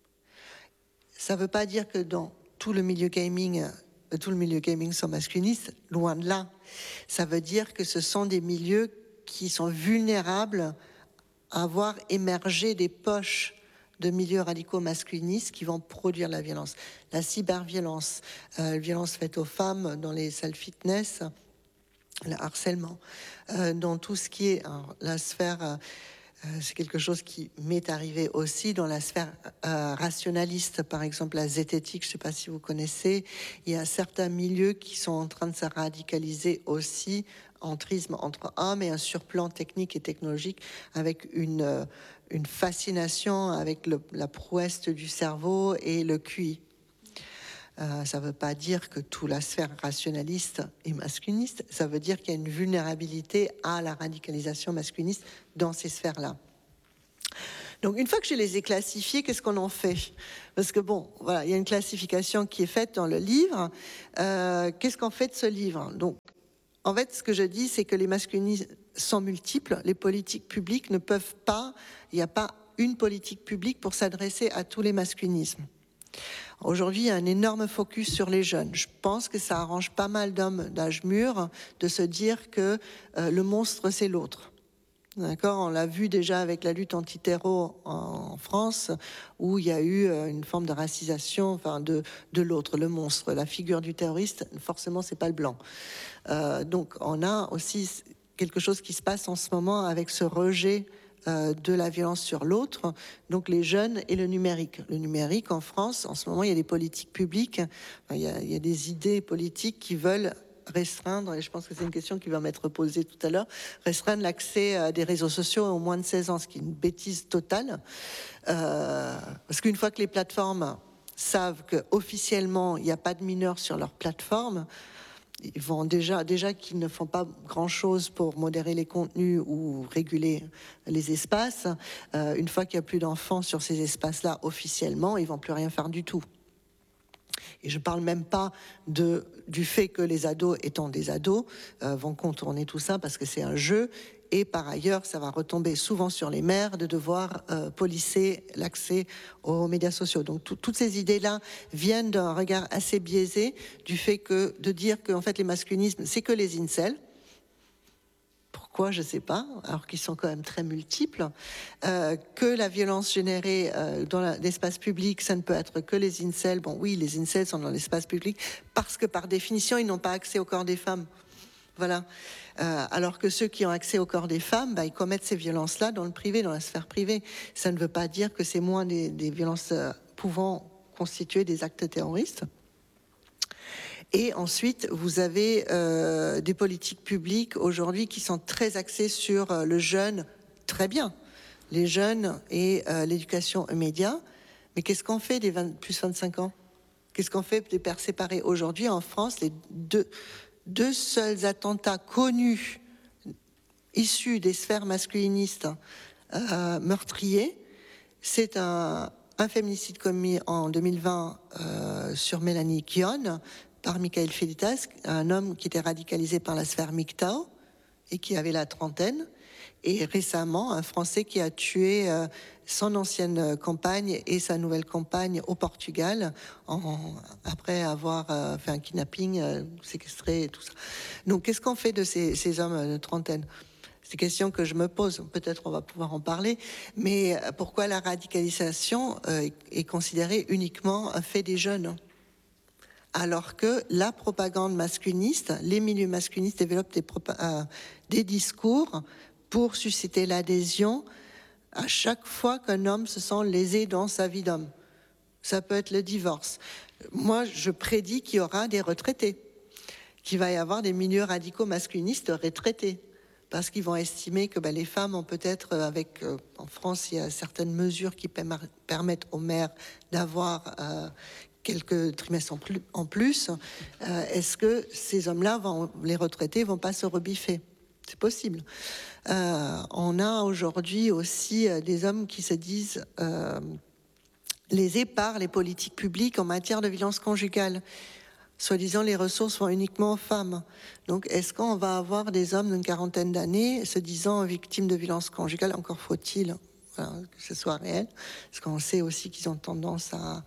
Ça ne veut pas dire que dans tout le milieu gaming, euh, tout le milieu gaming sont masculinistes, loin de là. Ça veut dire que ce sont des milieux qui sont vulnérables à voir émerger des poches de milieux radicaux masculinistes qui vont produire la violence. La cyberviolence, euh, la violence faite aux femmes dans les salles fitness, le harcèlement, euh, dans tout ce qui est alors, la sphère, euh, c'est quelque chose qui m'est arrivé aussi dans la sphère euh, rationaliste, par exemple la zététique, je ne sais pas si vous connaissez, il y a certains milieux qui sont en train de se radicaliser aussi, entrisme entre hommes et un surplan technique et technologique avec une, euh, une fascination avec le, la prouesse du cerveau et le Q I. Euh, ça ne veut pas dire que toute la sphère rationaliste est masculiniste, ça veut dire qu'il y a une vulnérabilité à la radicalisation masculiniste dans ces sphères-là. Donc une fois que je les ai classifiés, qu'est-ce qu'on en fait ? Parce que bon, voilà, il y a une classification qui est faite dans le livre. Euh, qu'est-ce qu'on fait de ce livre ? Donc, en fait, ce que je dis, c'est que les masculinismes sont multiples. Les politiques publiques ne peuvent pas, il n'y a pas une politique publique pour s'adresser à tous les masculinismes. Aujourd'hui, il y a un énorme focus sur les jeunes. Je pense que ça arrange pas mal d'hommes d'âge mûr de se dire que euh, le monstre, c'est l'autre. D'accord ? On l'a vu déjà avec la lutte anti-terreau en France, où il y a eu une forme de racisation, enfin de, de l'autre, le monstre, la figure du terroriste. Forcément, c'est pas le blanc. Euh, donc, on a aussi quelque chose qui se passe en ce moment avec ce rejet de la violence sur l'autre, donc les jeunes et le numérique. Le numérique, en France, en ce moment, il y a des politiques publiques, il y a, il y a des idées politiques qui veulent restreindre, et je pense que c'est une question qui va m'être posée tout à l'heure, restreindre l'accès à des réseaux sociaux aux moins de seize ans, ce qui est une bêtise totale, euh, parce qu'une fois que les plateformes savent qu'officiellement, il n'y a pas de mineurs sur leur plateforme, ils vont déjà, déjà qu'ils ne font pas grand-chose pour modérer les contenus ou réguler les espaces. Euh, une fois qu'il n'y a plus d'enfants sur ces espaces-là, officiellement, ils ne vont plus rien faire du tout. Et je ne parle même pas de, du fait que les ados, étant des ados, euh, vont contourner tout ça parce que c'est un jeu. Et par ailleurs, ça va retomber souvent sur les mères de devoir euh, policer l'accès aux médias sociaux. Donc tout, toutes ces idées-là viennent d'un regard assez biaisé du fait que de dire que en fait les masculinismes, c'est que les incels. Pourquoi, je ne sais pas, alors qu'ils sont quand même très multiples, euh, que la violence générée euh, dans la, l'espace public, ça ne peut être que les incels. Bon, oui, les incels sont dans l'espace public parce que par définition, ils n'ont pas accès au corps des femmes. Voilà. Euh, alors que ceux qui ont accès au corps des femmes, bah, ils commettent ces violences-là dans le privé, dans la sphère privée. Ça ne veut pas dire que c'est moins des, des violences euh, pouvant constituer des actes terroristes. Et ensuite, vous avez euh, des politiques publiques aujourd'hui qui sont très axées sur euh, le jeune, très bien, les jeunes et euh, l'éducation aux médias. Mais qu'est-ce qu'on fait des vingt, plus vingt-cinq ans? Qu'est-ce qu'on fait des pères séparés? Aujourd'hui, en France, les deux, deux seuls attentats connus issus des sphères masculinistes euh, meurtriers, c'est un, un féminicide commis en deux mille vingt euh, sur Mélanie Kion, par Michael Felitas, un homme qui était radicalisé par la sphère M G T O W et qui avait la trentaine, et récemment un Français qui a tué euh, son ancienne compagne et sa nouvelle compagne au Portugal en, après avoir euh, fait un kidnapping, euh, séquestré et tout ça. Donc qu'est-ce qu'on fait de ces, ces hommes de trentaine? C'est une question que je me pose, peut-être on va pouvoir en parler, mais pourquoi la radicalisation euh, est considérée uniquement un fait des jeunes ? Alors que la propagande masculiniste, les milieux masculinistes développent des, euh, des discours pour susciter l'adhésion à chaque fois qu'un homme se sent lésé dans sa vie d'homme. Ça peut être le divorce. Moi, je prédis qu'il y aura des retraités, qu'il va y avoir des milieux radicaux masculinistes retraités, parce qu'ils vont estimer que ben, les femmes ont peut-être, avec, euh, en France, il y a certaines mesures qui permettent aux mères d'avoir euh, quelques trimestres en plus. En plus euh, est-ce que ces hommes-là, vont, les retraités, vont pas se rebiffer? C'est possible. Euh, on a aujourd'hui aussi euh, des hommes qui se disent euh, lésés par les politiques publiques en matière de violence conjugale. Soi-disant, les ressources vont uniquement aux femmes. Donc, est-ce qu'on va avoir des hommes d'une quarantaine d'années se disant victimes de violences conjugales? Encore faut-il voilà, que ce soit réel, parce qu'on sait aussi qu'ils ont tendance à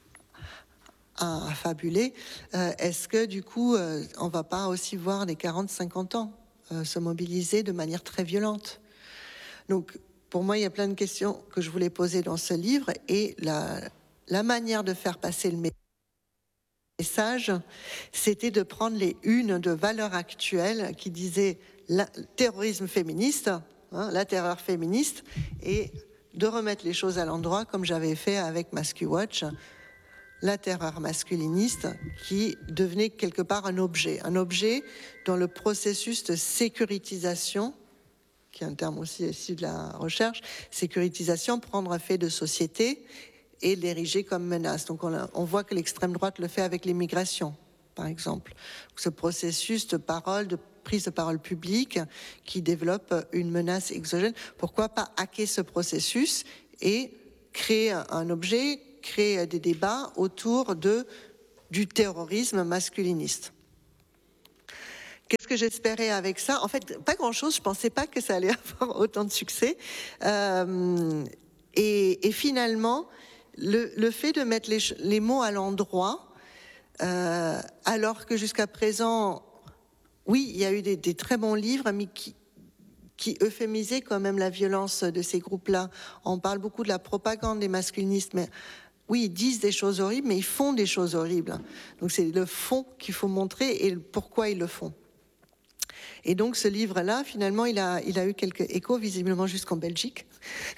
à fabuler. Euh, est-ce que du coup, euh, on va pas aussi voir des quarante cinquante ans euh, se mobiliser de manière très violente? Donc, pour moi, il y a plein de questions que je voulais poser dans ce livre, et la, la manière de faire passer le message, c'était de prendre les unes de Valeurs Actuelles qui disaient la, terrorisme féministe, hein, la terreur féministe, et de remettre les choses à l'endroit, comme j'avais fait avec MascuWatch, la terreur masculiniste, qui devenait quelque part un objet, un objet dans le processus de sécurisation, qui est un terme aussi issu de la recherche, sécurisation, prendre un fait de société et l'ériger comme menace. Donc on, a, on voit que l'extrême droite le fait avec l'immigration, par exemple. Ce processus de parole, de prise de parole publique qui développe une menace exogène. Pourquoi pas hacker ce processus et créer un, un objet, créer des débats autour de, du terrorisme masculiniste. Qu'est-ce que j'espérais avec ça? En fait, pas grand-chose. Je ne pensais pas que ça allait avoir autant de succès. Euh, et, et finalement, le, le fait de mettre les, les mots à l'endroit, euh, alors que jusqu'à présent, oui, il y a eu des, des très bons livres, mais qui, qui euphémisaient quand même la violence de ces groupes-là. On parle beaucoup de la propagande des masculinistes, mais oui, ils disent des choses horribles, mais ils font des choses horribles. Donc c'est le fond qu'il faut montrer et pourquoi ils le font. Et donc ce livre-là, finalement, il a, il a eu quelques échos, visiblement jusqu'en Belgique.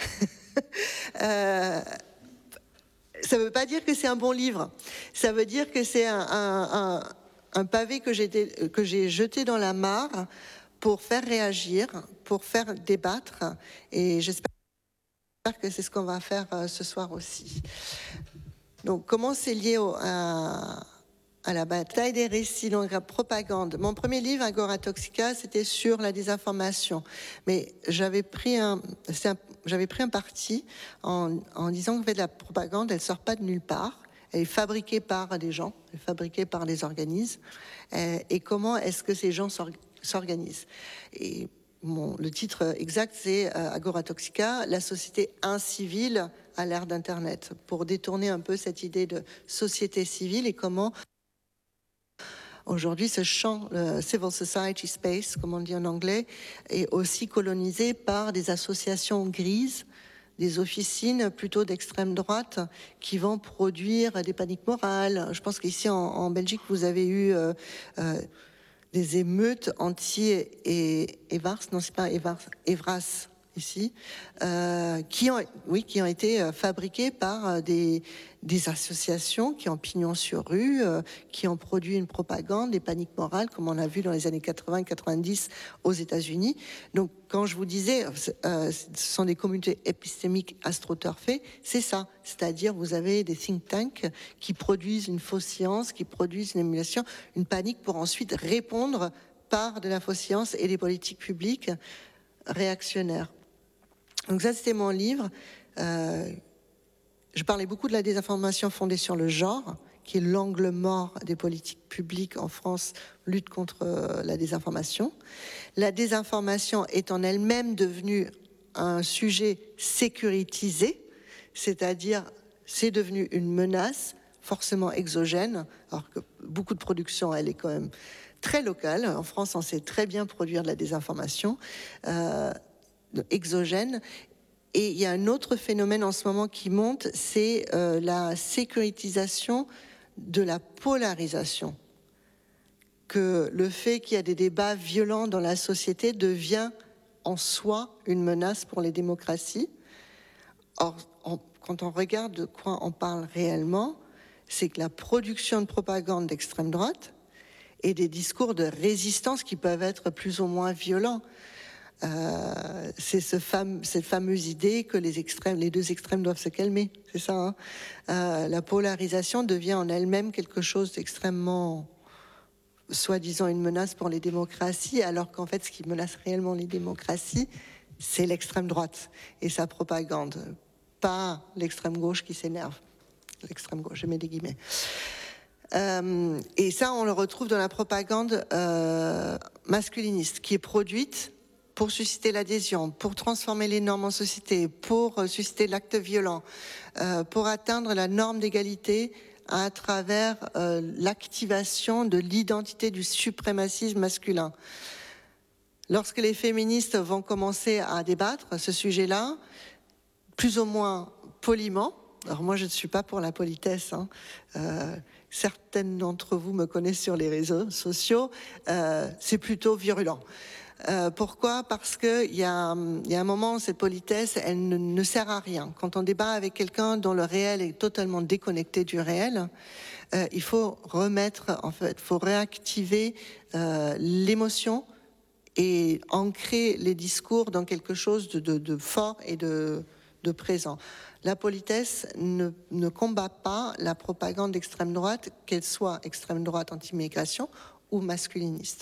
euh, ça ne veut pas dire que c'est un bon livre. Ça veut dire que c'est un, un, un, un pavé que j'ai, que j'ai jeté dans la mare pour faire réagir, pour faire débattre. Et j'espère que c'est ce qu'on va faire ce soir aussi. Donc, comment c'est lié au, à, à la bataille des récits, donc la propagande. Mon premier livre, Agora Toxica, c'était sur la désinformation. Mais j'avais pris un, un, j'avais pris un parti en, en disant que la propagande, elle ne sort pas de nulle part. Elle est fabriquée par des gens, elle est fabriquée par des organismes. Et, et comment est-ce que ces gens s'organisent? Et bon, le titre exact, c'est euh, Agora Toxica, la société incivile à l'ère d'Internet, pour détourner un peu cette idée de société civile et comment aujourd'hui ce champ, le civil society space, comme on dit en anglais, est aussi colonisé par des associations grises, des officines plutôt d'extrême droite qui vont produire des paniques morales. Je pense qu'ici en, en Belgique, vous avez eu euh, euh, des émeutes anti-Evars, non c'est pas Evars, Evras ici, euh, qui ont, oui, qui ont été fabriquées par des, des associations qui ont pignon sur rue, euh, qui ont produit une propagande, des paniques morales, comme on a vu dans les années quatre-vingts quatre-vingt-dix aux États-Unis. Donc, quand je vous disais, euh, ce sont des communautés épistémiques astroturfées, c'est ça. C'est-à-dire, vous avez des think tanks qui produisent une fausse science, qui produisent une émulation, une panique pour ensuite répondre par de la fausse science et des politiques publiques réactionnaires. Donc ça, c'était mon livre. Euh, je parlais beaucoup de la désinformation fondée sur le genre, qui est l'angle mort des politiques publiques en France, lutte contre la désinformation. La désinformation est en elle-même devenue un sujet sécuritisé, c'est-à-dire c'est devenu une menace forcément exogène, alors que beaucoup de production, elle est quand même très locale. En France, on sait très bien produire de la désinformation. Euh, exogène. Et il y a un autre phénomène en ce moment qui monte, c'est euh, la sécurisation de la polarisation. Que le fait qu'il y a des débats violents dans la société devient en soi une menace pour les démocraties. Or, on, quand on regarde de quoi on parle réellement, c'est que la production de propagande d'extrême droite et des discours de résistance qui peuvent être plus ou moins violents. Euh, c'est ce fame, cette fameuse idée que les, extrêmes, les deux extrêmes doivent se calmer, c'est ça. Hein euh, la polarisation devient en elle-même quelque chose d'extrêmement, soi-disant une menace pour les démocraties, alors qu'en fait, ce qui menace réellement les démocraties, c'est l'extrême droite et sa propagande, pas l'extrême gauche qui s'énerve. L'extrême gauche, je mets des guillemets. Euh, et ça, on le retrouve dans la propagande euh, masculiniste, qui est produite pour susciter l'adhésion, pour transformer les normes en société, pour susciter l'acte violent, euh, pour atteindre la norme d'égalité à travers euh, l'activation de l'identité du suprémacisme masculin. Lorsque les féministes vont commencer à débattre ce sujet-là, plus ou moins poliment, alors moi je ne suis pas pour la politesse, hein, euh, certaines d'entre vous me connaissent sur les réseaux sociaux, euh, c'est plutôt virulent. Euh, pourquoi ? Parce qu'il y a, y a un moment où cette politesse, elle ne, ne sert à rien. Quand on débat avec quelqu'un dont le réel est totalement déconnecté du réel, euh, il faut remettre, en fait, il faut réactiver euh, l'émotion et ancrer les discours dans quelque chose de, de, de fort et de, de présent. La politesse ne, ne combat pas la propagande d'extrême droite, qu'elle soit extrême droite anti-immigration ou masculiniste.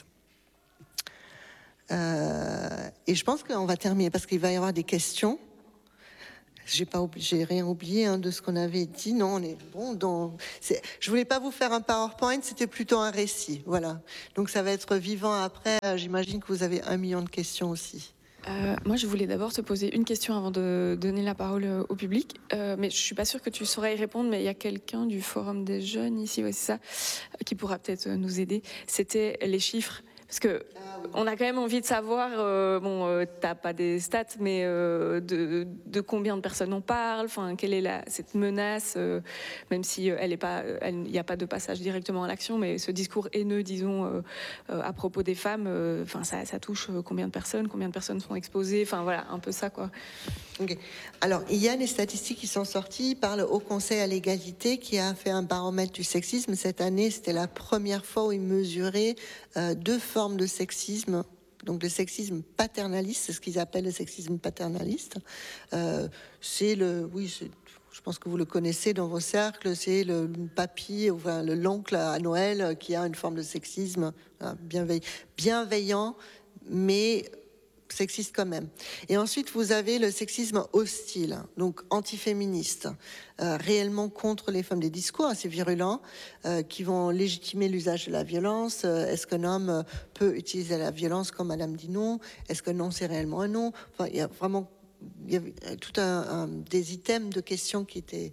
Euh, et je pense qu'on va terminer parce qu'il va y avoir des questions. J'ai pas, j'ai rien oublié hein, de ce qu'on avait dit. Non, on est bon. Dans, c'est, je voulais pas vous faire un PowerPoint, c'était plutôt un récit. Voilà. Donc ça va être vivant après. J'imagine que vous avez un million de questions aussi. Euh, moi, je voulais d'abord te poser une question avant de donner la parole au public. Euh, mais je suis pas sûre que tu saurais y répondre. Mais il y a quelqu'un du Forum des jeunes ici, ouais, c'est ça, qui pourra peut-être nous aider. C'était les chiffres. Parce que ah, oui. On a quand même envie de savoir, euh, bon, euh, t'as pas des stats, mais euh, de, de combien de personnes on parle, enfin, quelle est la, cette menace, euh, même si elle est pas, il n'y a pas de passage directement à l'action, mais ce discours haineux, disons, euh, euh, à propos des femmes, enfin, euh, ça, ça touche combien de personnes, combien de personnes sont exposées, enfin, voilà, un peu ça, quoi. Okay. Alors, il y a des statistiques qui sont sorties par le Haut Conseil à l'égalité qui a fait un baromètre du sexisme. Cette année, c'était la première fois où il mesurait euh, deux formes de sexisme. Donc, le sexisme paternaliste, c'est ce qu'ils appellent le sexisme paternaliste. Euh, c'est le... Oui, c'est... je pense que vous le connaissez dans vos cercles, c'est le papy, enfin, l'oncle à Noël qui a une forme de sexisme hein, bienveillant, bienveillant, mais sexiste quand même. Et ensuite, vous avez le sexisme hostile, donc antiféministe, euh, réellement contre les femmes, des discours assez virulents euh, qui vont légitimer l'usage de la violence. Euh, est-ce qu'un homme peut utiliser la violence comme Madame dit non? Est-ce que non, c'est réellement un non? Enfin, il y a vraiment il y a tout un, un des items de questions qui étaient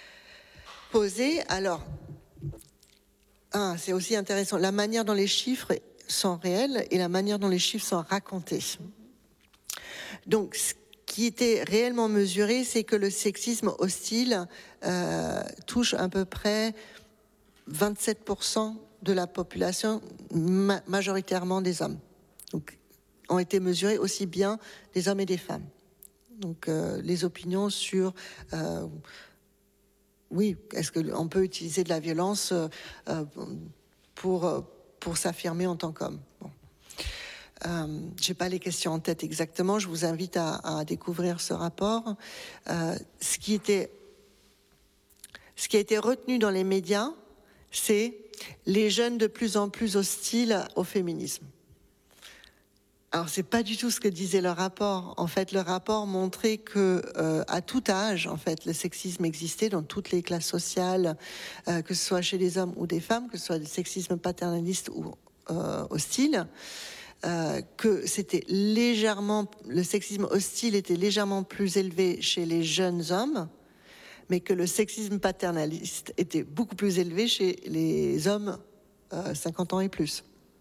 posés. Alors, ah, c'est aussi intéressant, la manière dont les chiffres sont réels et la manière dont les chiffres sont racontés. Donc, ce qui était réellement mesuré, c'est que le sexisme hostile euh, touche à peu près vingt-sept pour cent de la population, ma majoritairement des hommes. Donc, ont été mesurés aussi bien des hommes et des femmes. Donc, euh, les opinions sur, euh, oui, est-ce qu'on peut utiliser de la violence euh, pour, pour s'affirmer en tant qu'homme? Bon. Euh, je n'ai pas les questions en tête exactement, je vous invite à, à découvrir ce rapport. Euh, ce, qui était, ce qui a été retenu dans les médias, c'est les jeunes de plus en plus hostiles au féminisme. Alors, c'est pas du tout ce que disait le rapport. En fait, le rapport montrait que, euh, à tout âge, en fait, le sexisme existait dans toutes les classes sociales, euh, que ce soit chez les hommes ou des femmes, que ce soit le sexisme paternaliste ou euh, hostile. Euh, que c'était légèrement, le sexisme hostile était légèrement plus élevé chez les jeunes hommes, mais que le sexisme paternaliste était beaucoup plus élevé chez les hommes euh, cinquante ans et plus.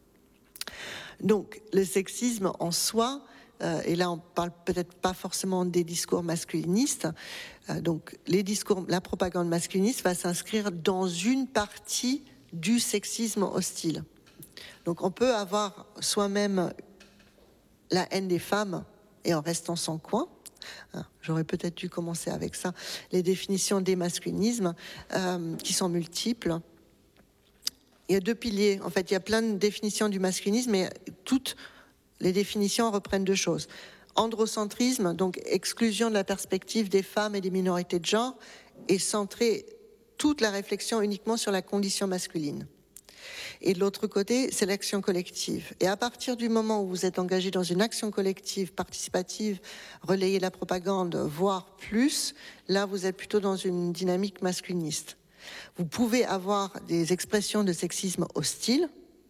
Donc, le sexisme en soi, euh, et là on parle peut-être pas forcément des discours masculinistes, euh, donc les discours, la propagande masculiniste va s'inscrire dans une partie du sexisme hostile. Donc on peut avoir soi-même la haine des femmes et en restant sans coin. J'aurais peut-être dû commencer avec ça. Les définitions des masculinismes euh, qui sont multiples. Il y a deux piliers. En fait, il y a plein de définitions du masculinisme, mais toutes les définitions reprennent deux choses. Androcentrisme, donc exclusion de la perspective des femmes et des minorités de genre, et centrer toute la réflexion uniquement sur la condition masculine. Et de l'autre côté, c'est l'action collective. Et à partir du moment où vous êtes engagé dans une action collective, participative, relayer la propagande, voire plus, là, vous êtes plutôt dans une dynamique masculiniste. Vous pouvez avoir des expressions de sexisme hostile,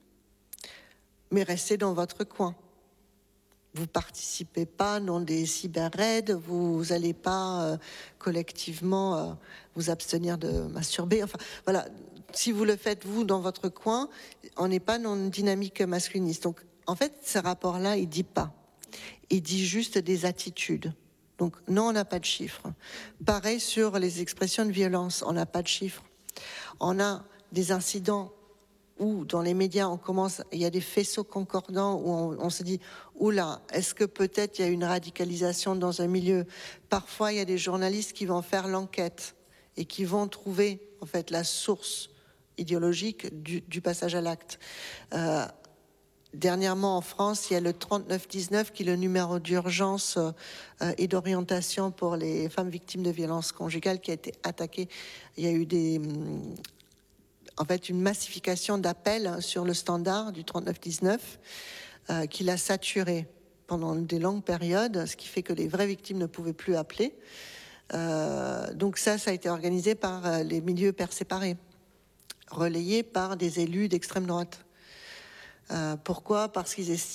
mais rester dans votre coin. Vous participez pas dans des cyber-raids, vous n'allez pas euh, collectivement euh, vous abstenir de masturber. Enfin, voilà. Si vous le faites, vous, dans votre coin, on n'est pas dans une dynamique masculiniste. Donc, en fait, ce rapport-là, il dit pas. Il dit juste des attitudes. Donc, non, on n'a pas de chiffres. Pareil sur les expressions de violence, on n'a pas de chiffres. On a des incidents où, dans les médias, on commence, il y a des faisceaux concordants où on, on se dit, oula, est-ce que peut-être il y a une radicalisation dans un milieu? Parfois, il y a des journalistes qui vont faire l'enquête et qui vont trouver, en fait, la source idéologique du, du passage à l'acte. Euh, dernièrement, en France, il y a le trente-neuf dix-neuf qui est le numéro d'urgence euh, et d'orientation pour les femmes victimes de violences conjugales qui a été attaqué. Il y a eu des, en fait, une massification d'appels sur le standard du trente-neuf dix-neuf euh, qui l'a saturé pendant des longues périodes, ce qui fait que les vraies victimes ne pouvaient plus appeler. Euh, donc ça, ça a été organisé par euh, les milieux pères séparés, relayé par des élus d'extrême droite. Euh, pourquoi? Parce qu'ils